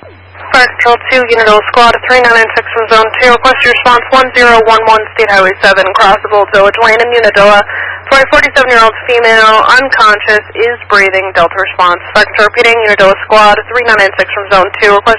Fire Control 2, Unit Squad 3996 from Zone 2. Request your response 1011 State Highway 7, crossable Village Lane in Unadilla. For a 47-year-old female, unconscious, is breathing. Delta response. Fire Control repeating, Unadilla Squad 3996 from Zone 2. Request